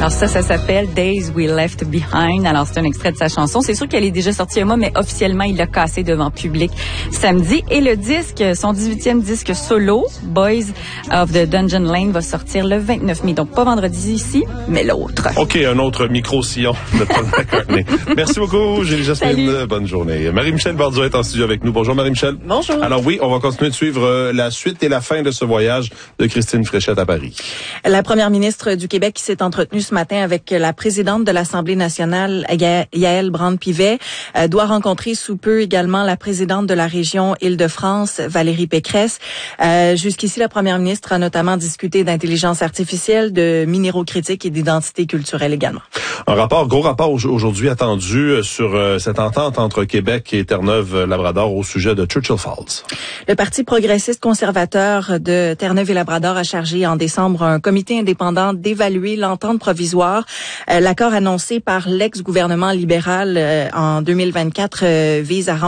Alors ça s'appelle Days We Left Behind. Alors c'est un extrait de sa chanson. C'est sûr qu'elle est déjà sortie un mois, mais officiellement, il l'a cassé devant public samedi. Et le disque, son 18e disque solo, Boys of the Dungeon Lane, va sortir le 29 mai. Donc pas vendredi ici, mais l'autre. OK, un autre micro-sillon de Paul McCartney. Merci beaucoup, Julie Jasmine. Bonne journée. Marie-Michel Bardot est en studio avec nous. Bonjour, Marie-Michel. Bonjour. Alors oui, on va continuer de suivre la suite et la fin de ce voyage de Christine Fréchette à Paris. La première ministre du Québec qui s'est entretenue ce matin avec la présidente de l'Assemblée nationale, Yaël Braun-Pivet, doit rencontrer sous peu également la présidente de la région Île-de-France, Valérie Pécresse. Jusqu'ici, la première ministre a notamment discuté d'intelligence artificielle, de minéraux critiques et d'identité culturelle également. Gros rapport aujourd'hui attendu sur cette entente entre Québec et Terre-Neuve-Labrador au sujet de Churchill Falls. Le Parti progressiste conservateur de Terre-Neuve et Labrador a chargé en décembre un comité indépendant d'évaluer l'entente provisoire. L'accord annoncé par l'ex-gouvernement libéral en 2024 vise à